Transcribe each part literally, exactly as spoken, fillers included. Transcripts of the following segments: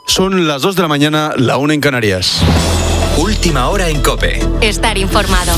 Son las dos de la mañana, la una en Canarias. Última hora en COPE. Estar informado.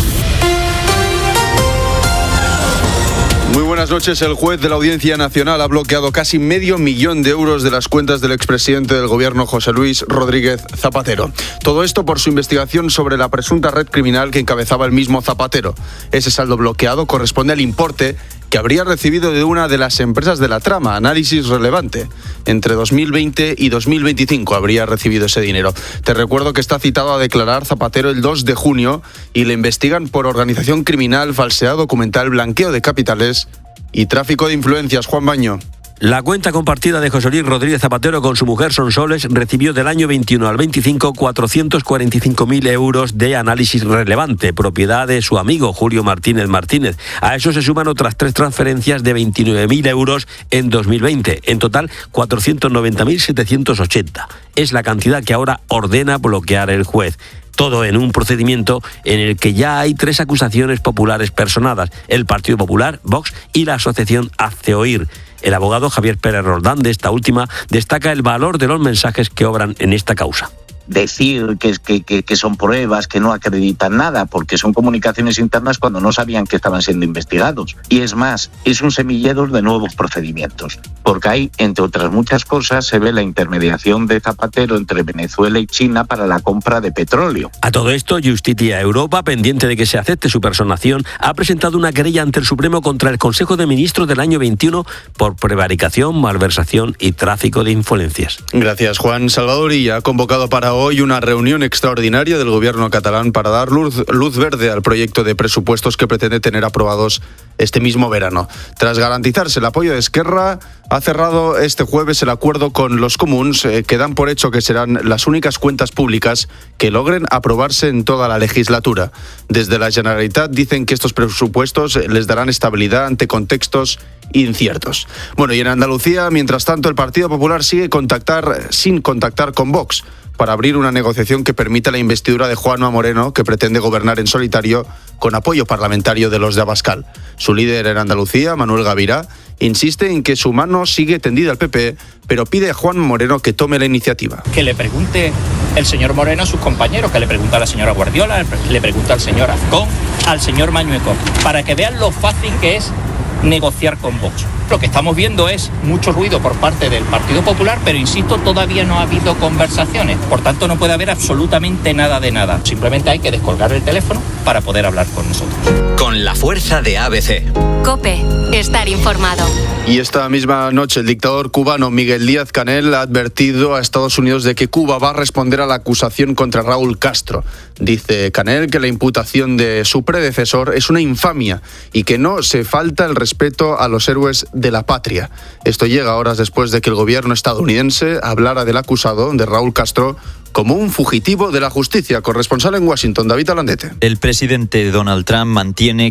Muy buenas noches. El juez de la Audiencia Nacional ha bloqueado casi medio millón de euros de las cuentas del expresidente del gobierno José Luis Rodríguez Zapatero. Todo esto por su investigación sobre la presunta red criminal que encabezaba el mismo Zapatero. Ese saldo bloqueado corresponde al importe que habría recibido de una de las empresas de la trama, Análisis Relevante. Entre dos mil veinte y dos mil veinticinco habría recibido ese dinero. Te recuerdo que está citado a declarar Zapatero el dos de junio y le investigan por organización criminal, falsedad documental, blanqueo de capitales y tráfico de influencias. Juan Baño. La cuenta compartida de José Luis Rodríguez Zapatero con su mujer Sonsoles recibió del año veintiuno al veinticinco cuatrocientos cuarenta y cinco mil euros de Análisis Relevante, propiedad de su amigo Julio Martínez Martínez. A eso se suman otras tres transferencias de veintinueve mil euros en dos mil veinte. En total, cuatrocientos noventa mil setecientos ochenta. Es la cantidad que ahora ordena bloquear el juez. Todo en un procedimiento en el que ya hay tres acusaciones populares personadas: el Partido Popular, Vox y la asociación Hazte Oír. El abogado Javier Pérez Roldán, de esta última, destaca el valor de los mensajes que obran en esta causa. Decir que, que, que son pruebas, que no acreditan nada, porque son comunicaciones internas cuando no sabían que estaban siendo investigados. Y es más, es un semillero de nuevos procedimientos, porque ahí, entre otras muchas cosas, se ve la intermediación de Zapatero entre Venezuela y China para la compra de petróleo. A todo esto, Justicia Europa, pendiente de que se acepte su personación, ha presentado una querella ante el Supremo contra el Consejo de Ministros del año veintiuno por prevaricación, malversación y tráfico de influencias. Gracias, Juan. Salvador Illa ha convocado para hoy una reunión extraordinaria del gobierno catalán para dar luz, luz verde al proyecto de presupuestos que pretende tener aprobados este mismo verano. Tras garantizarse el apoyo de Esquerra, ha cerrado este jueves el acuerdo con los comuns, eh, que dan por hecho que serán las únicas cuentas públicas que logren aprobarse en toda la legislatura. Desde la Generalitat dicen que estos presupuestos les darán estabilidad ante contextos inciertos. Bueno, y en Andalucía, mientras tanto, el Partido Popular sigue contactar, sin contactar con Vox para abrir una negociación que permita la investidura de Juanma Moreno, que pretende gobernar en solitario con apoyo parlamentario de los de Abascal. Su líder en Andalucía, Manuel Gavirá, insiste en que su mano sigue tendida al P P, pero pide a Juan Moreno que tome la iniciativa. Que le pregunte el señor Moreno a sus compañeros, que le pregunte a la señora Guardiola, le pregunte al señor Azcón, al señor Mañueco, para que vean lo fácil que es negociar con Vox. Lo que estamos viendo es mucho ruido por parte del Partido Popular, pero insisto, todavía no ha habido conversaciones. Por tanto, no puede haber absolutamente nada de nada. Simplemente hay que descolgar el teléfono para poder hablar con nosotros. Con la fuerza de A B C. COPE. Estar informado. Y esta misma noche el dictador cubano Miguel Díaz-Canel ha advertido a Estados Unidos de que Cuba va a responder a la acusación contra Raúl Castro. Dice Canel que la imputación de su predecesor es una infamia y que no se falta el respeto a los héroes de la patria. Esto llega horas después de que el gobierno estadounidense hablara del acusado, de Raúl Castro, como un fugitivo de la justicia. Corresponsal en Washington, David Alandete. El presidente Donald Trump mantiene